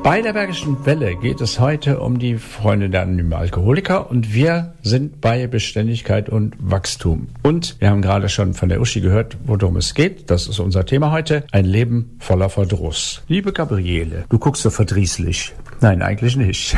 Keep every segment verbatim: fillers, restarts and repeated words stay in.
Bei der Bergischen Welle geht es heute um die Freunde der anonymen Alkoholiker und wir sind bei Beständigkeit und Wachstum. Und wir haben gerade schon von der Uschi gehört, worum es geht. Das ist unser Thema heute. Ein Leben voller Verdruss. Liebe Gabriele, du guckst so verdrießlich. Nein, eigentlich nicht.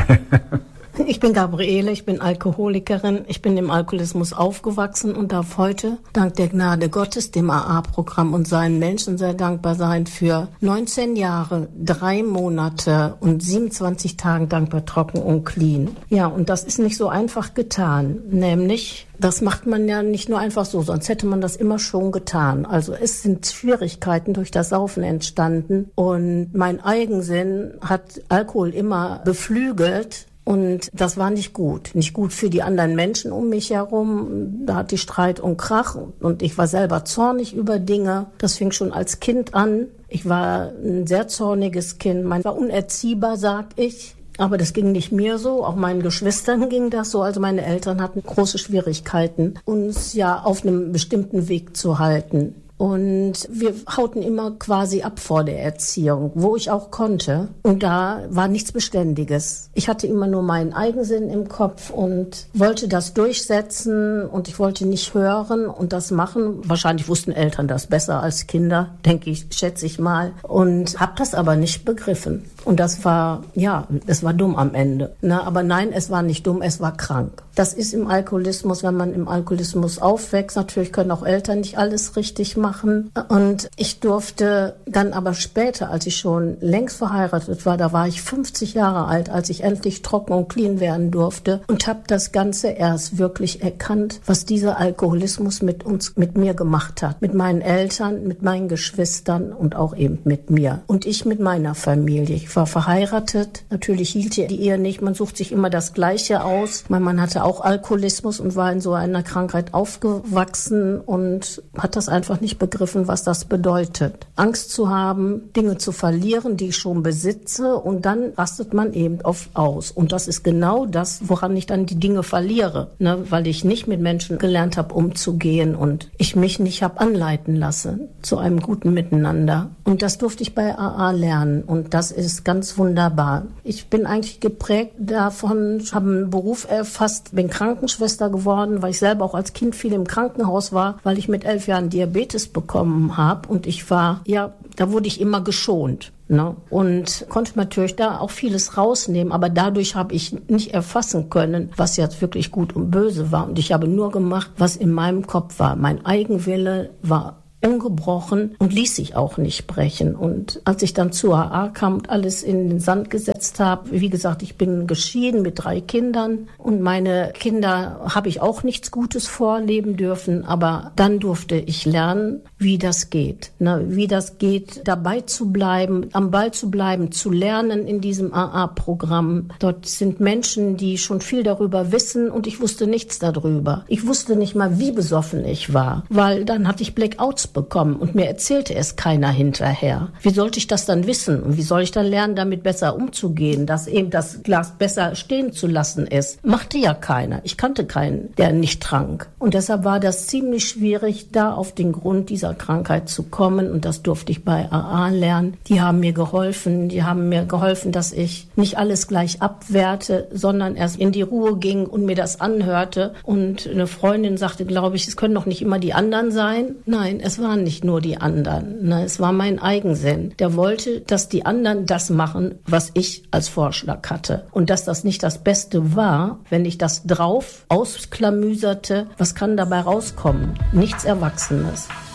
Ich bin Gabriele, ich bin Alkoholikerin, ich bin im Alkoholismus aufgewachsen und darf heute, dank der Gnade Gottes, dem A A-Programm und seinen Menschen sehr dankbar sein für neunzehn Jahre, drei Monate und siebenundzwanzig Tagen dankbar trocken und clean. Ja, und das ist nicht so einfach getan, nämlich, das macht man ja nicht nur einfach so, sonst hätte man das immer schon getan. Also es sind Schwierigkeiten durch das Saufen entstanden und mein Eigensinn hat Alkohol immer beflügelt. Und das war nicht gut. Nicht gut für die anderen Menschen um mich herum. Da hatte ich Streit und Krach und ich war selber zornig über Dinge. Das fing schon als Kind an. Ich war ein sehr zorniges Kind. Man war unerziehbar, sag ich. Aber das ging nicht mir so, auch meinen Geschwistern ging das so. Also meine Eltern hatten große Schwierigkeiten, uns ja auf einem bestimmten Weg zu halten. Und wir hauten immer quasi ab vor der Erziehung, wo ich auch konnte. Und da war nichts Beständiges. Ich hatte immer nur meinen Eigensinn im Kopf und wollte das durchsetzen und ich wollte nicht hören und das machen. Wahrscheinlich wussten Eltern das besser als Kinder, denke ich, schätze ich mal. Und habe das aber nicht begriffen. Und das war, ja, es war dumm am Ende. Na, aber nein, es war nicht dumm, es war krank. Das ist im Alkoholismus, wenn man im Alkoholismus aufwächst. Natürlich können auch Eltern nicht alles richtig machen. Und ich durfte dann aber später, als ich schon längst verheiratet war, da war ich fünfzig Jahre alt, als ich endlich trocken und clean werden durfte und habe das Ganze erst wirklich erkannt, was dieser Alkoholismus mit uns, mit mir gemacht hat. Mit meinen Eltern, mit meinen Geschwistern und auch eben mit mir. Und ich mit meiner Familie. Ich war verheiratet. Natürlich hielt die Ehe nicht. Man sucht sich immer das Gleiche aus. Mein Mann hatte auch Alkoholismus und war in so einer Krankheit aufgewachsen und hat das einfach nicht begriffen, was das bedeutet. Angst zu haben, Dinge zu verlieren, die ich schon besitze und dann rastet man eben oft aus. Und das ist genau das, woran ich dann die Dinge verliere, ne? Weil ich nicht mit Menschen gelernt habe, umzugehen und ich mich nicht habe anleiten lassen zu einem guten Miteinander. Und das durfte ich bei A A lernen und das ist ganz wunderbar. Ich bin eigentlich geprägt davon, ich habe einen Beruf erfasst, bin Krankenschwester geworden, weil ich selber auch als Kind viel im Krankenhaus war, weil ich mit elf Jahren Diabetes bekommen habe und ich war, ja, da wurde ich immer geschont. Ne? Und konnte natürlich da auch vieles rausnehmen, aber dadurch habe ich nicht erfassen können, was jetzt wirklich gut und böse war. Und ich habe nur gemacht, was in meinem Kopf war. Mein Eigenwille war ungebrochen und ließ sich auch nicht brechen. Und als ich dann zur A A kam und alles in den Sand gesetzt habe, wie gesagt, ich bin geschieden mit drei Kindern und meine Kinder habe ich auch nichts Gutes vorleben dürfen, aber dann durfte ich lernen, wie das geht. Ne? Wie das geht, dabei zu bleiben, am Ball zu bleiben, zu lernen in diesem A A-Programm. Dort sind Menschen, die schon viel darüber wissen und ich wusste nichts darüber. Ich wusste nicht mal, wie besoffen ich war, weil dann hatte ich Blackouts bekommen und mir erzählte es keiner hinterher. Wie sollte ich das dann wissen und wie soll ich dann lernen, damit besser umzugehen, dass eben das Glas besser stehen zu lassen ist? Machte ja keiner. Ich kannte keinen, der nicht trank. Und deshalb war das ziemlich schwierig, da auf den Grund dieser Krankheit zu kommen und das durfte ich bei A A lernen. Die haben mir geholfen, die haben mir geholfen, dass ich nicht alles gleich abwerte, sondern erst in die Ruhe ging und mir das anhörte und eine Freundin sagte, glaube ich, es können doch nicht immer die anderen sein. Nein, es waren nicht nur die anderen. Ne? Es war mein Eigensinn. Der wollte, dass die anderen das machen, was ich als Vorschlag hatte. Und dass das nicht das Beste war, wenn ich das drauf ausklamüserte, was kann dabei rauskommen? Nichts Erwachsenes.